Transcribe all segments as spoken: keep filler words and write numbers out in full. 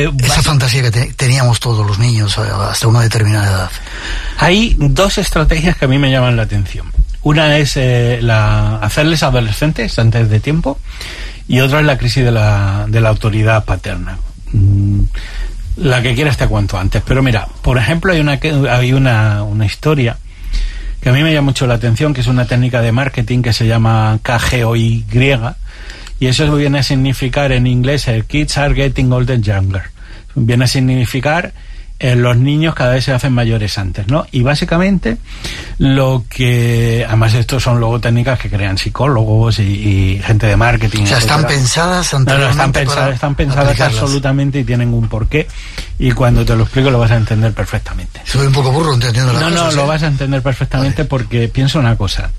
Eh, Esa fantasía que te, teníamos todos los niños hasta una determinada edad. Hay dos estrategias que a mí me llaman la atención. Una es eh, la hacerles adolescentes antes de tiempo, y otra es la crisis de la, de la autoridad paterna. Mm, la que quieras te cuento antes. Pero mira, por ejemplo, hay una, hay una, una historia que a mí me llama mucho la atención, que es una técnica de marketing que se llama K G O Y, y eso viene a significar en inglés el Kids are getting older younger. Viene a significar eh, los niños cada vez se hacen mayores antes, ¿no? Y básicamente lo que... Además, estos son luego técnicas que crean psicólogos y, y gente de marketing. O sea, etcétera. están pensadas No, no, están pensadas, están pensadas absolutamente y tienen un porqué. Y cuando te lo explico lo vas a entender perfectamente. Soy un poco burro entendiendo las no, cosas. No, no, ¿eh? lo vas a entender perfectamente. Vale. Porque pienso una cosa.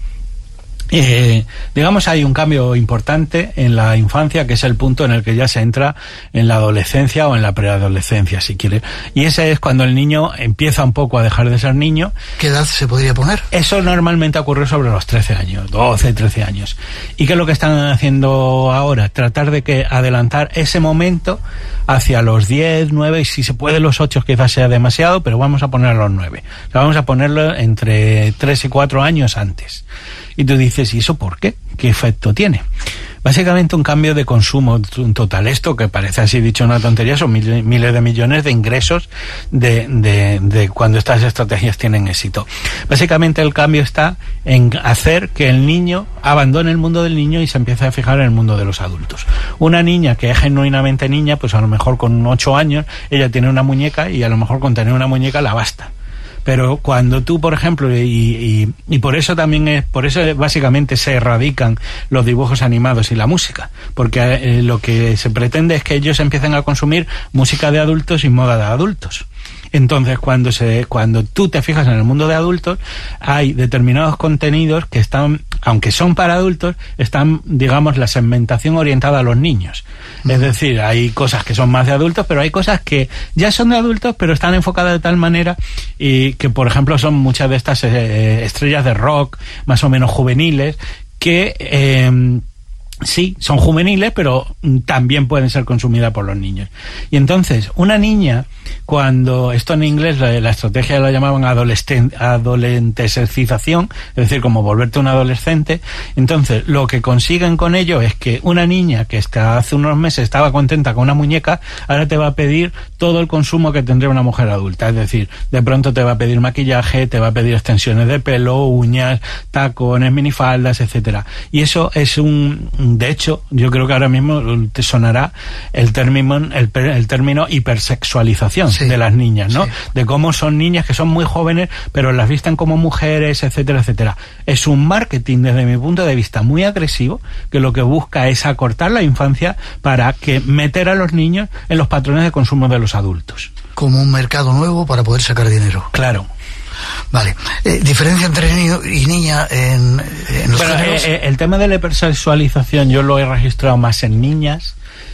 Eh, digamos, hay un cambio importante en la infancia, que es el punto en el que ya se entra en la adolescencia o en la preadolescencia, si quieres. Y ese es cuando el niño empieza un poco a dejar de ser niño. ¿Qué edad se podría poner? Eso normalmente ocurre sobre los trece años, doce, trece años. ¿Y qué es lo que están haciendo ahora? Tratar de que adelantar ese momento hacia los diez, nueve, y si se puede los ocho quizás sea demasiado, pero vamos a poner a los nueve. O sea, vamos a ponerlo entre tres y cuatro años antes. Y tú dices, ¿y eso por qué? ¿Qué efecto tiene? Básicamente un cambio de consumo total. Esto, que parece así dicho una tontería, son mil, miles de millones de ingresos de, de, de cuando estas estrategias tienen éxito. Básicamente el cambio está en hacer que el niño abandone el mundo del niño y se empiece a fijar en el mundo de los adultos. Una niña que es genuinamente niña, pues a lo mejor con ocho años, ella tiene una muñeca y a lo mejor con tener una muñeca la basta. Pero cuando tú, por ejemplo, y, y, y por eso también es, por eso básicamente se erradican los dibujos animados y la música, porque eh, lo que se pretende es que ellos empiecen a consumir música de adultos y moda de adultos. Entonces, cuando se, cuando tú te fijas en el mundo de adultos, hay determinados contenidos que están, aunque son para adultos, están, digamos, la segmentación orientada a los niños. Uh-huh. Es decir, hay cosas que son más de adultos, pero hay cosas que ya son de adultos, pero están enfocadas de tal manera y que, por ejemplo, son muchas de estas eh, estrellas de rock, más o menos juveniles, que... Eh, sí, son juveniles, pero también pueden ser consumidas por los niños. Y entonces, una niña, cuando esto en inglés la, la estrategia la llamaban adolescen, adolescencización, es decir, como volverte un adolescente, entonces lo que consiguen con ello es que una niña que hasta hace unos meses estaba contenta con una muñeca, ahora te va a pedir todo el consumo que tendría una mujer adulta. Es decir, de pronto te va a pedir maquillaje, te va a pedir extensiones de pelo, uñas, tacones, minifaldas, etcétera. Y eso es un... De hecho, yo creo que ahora mismo te sonará el término, el, el término hipersexualización, sí, de las niñas, ¿no? Sí. De cómo son niñas que son muy jóvenes, pero las visten como mujeres, etcétera, etcétera. Es un marketing, desde mi punto de vista, muy agresivo, que lo que busca es acortar la infancia para que meter a los niños en los patrones de consumo de los adultos. Como un mercado nuevo para poder sacar dinero. Claro. Vale. Eh, ¿Diferencia entre niño y niña en, en los bueno, géneros? Eh, el tema de la hipersexualización yo lo he registrado más en niñas.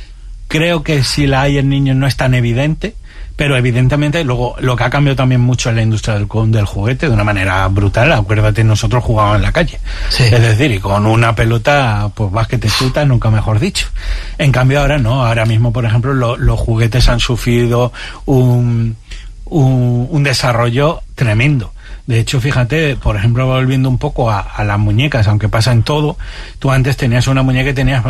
Creo que si la hay en niños no es tan evidente, pero evidentemente luego lo que ha cambiado también mucho es la industria del, del juguete de una manera brutal. Acuérdate, nosotros jugábamos en la calle, sí. Es decir, y con una pelota pues vas que te chutas, nunca mejor dicho. En cambio ahora no, ahora mismo por ejemplo lo, los juguetes han sufrido un... Un, un desarrollo tremendo. De hecho, fíjate, por ejemplo, volviendo un poco a, a las muñecas, aunque pasa en todo, tú antes tenías una muñeca y tenías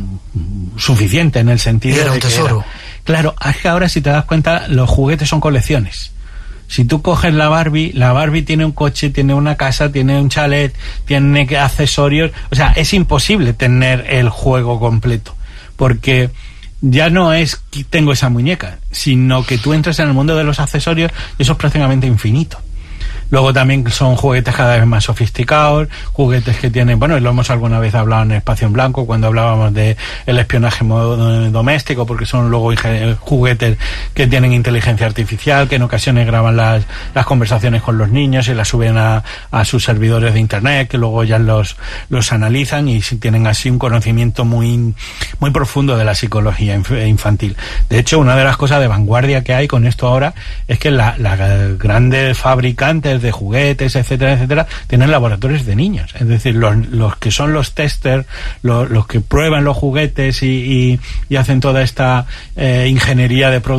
uh, suficiente en el sentido era de un tesoro. Que era, claro, es que ahora si te das cuenta, los juguetes son colecciones. Si tú coges la Barbie, la Barbie tiene un coche, tiene una casa, tiene un chalet, tiene accesorios, o sea, es imposible tener el juego completo, porque ya no es que tengo esa muñeca, sino que tú entras en el mundo de los accesorios y eso es prácticamente infinito. Luego también son juguetes cada vez más sofisticados, juguetes que tienen, bueno, lo hemos alguna vez hablado en Espacio en Blanco cuando hablábamos de el espionaje doméstico, porque son luego juguetes que tienen inteligencia artificial, que en ocasiones graban las, las conversaciones con los niños y las suben a, a sus servidores de internet, que luego ya los, los analizan y tienen así un conocimiento muy, muy profundo de la psicología infantil. De hecho, una de las cosas de vanguardia que hay con esto ahora es que las la grandes fabricantes de juguetes, etcétera, etcétera, tienen laboratorios de niños. Es decir, los, los que son los testers, los, los que prueban los juguetes y, y, y hacen toda esta eh, ingeniería de productos